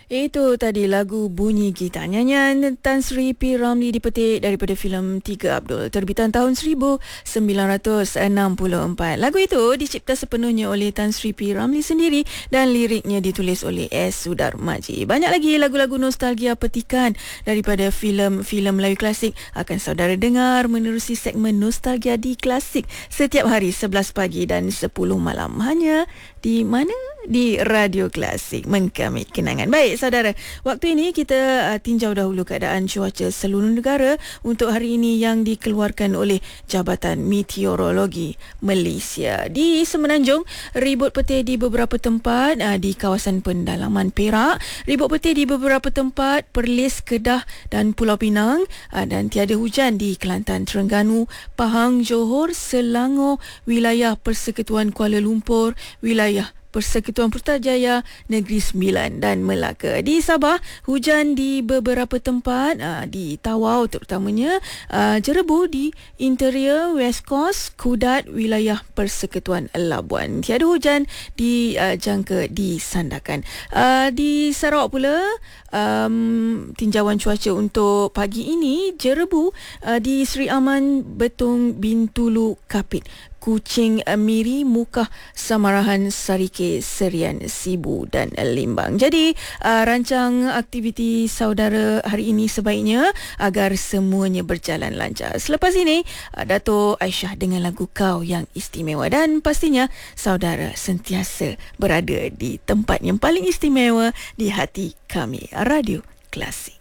Itu tadi lagu Bunyi Gitar, nyanyian Tan Sri P. Ramlee dipetik daripada filem Tiga Abdul terbitan tahun 1964. Lagu itu dicipta sepenuhnya oleh Tan Sri P. Ramlee sendiri dan liriknya ditulis oleh S. Sudarmaji. Banyak lagi lagu-lagu nostalgia petikan daripada filem-filem Melayu klasik akan saudara dengar menerusi segmen Nostalgia di Klasik setiap hari 11 pagi dan 10 malam, hanya di mana? Di Radio Klasik, mengkamit kenangan. Baik saudara, waktu ini kita tinjau dahulu keadaan cuaca seluruh negara untuk hari ini yang dikeluarkan oleh Jabatan Meteorologi Malaysia. Di Semenanjung, ribut petir di beberapa tempat di kawasan pendalaman Perak, ribut petir di beberapa tempat Perlis, Kedah dan Pulau Pinang, dan tiada hujan di Kelantan, Terengganu, Pahang, Johor, Selangor, wilayah Persekutuan Kuala Lumpur, wilayah Persekutuan Putrajaya, Negeri Sembilan dan Melaka. Di Sabah, hujan di beberapa tempat, di Tawau terutamanya, Jerebu di interior West Coast, Kudat, wilayah Persekutuan Labuan. Tiada hujan dijangka di Sandakan. Di Sarawak pula, tinjauan cuaca untuk pagi ini, Jerebu di Seri Aman, Betung, Bintulu, Kapit, Kuching, Miri, Mukah, Samarahan, Sarike, Serian, Sibu dan Limbang. Jadi rancang aktiviti saudara hari ini sebaiknya agar semuanya berjalan lancar. Selepas ini Dato' Aisyah dengan lagu Kau Yang Istimewa, dan pastinya saudara sentiasa berada di tempat yang paling istimewa di hati kami, Radio Klasik.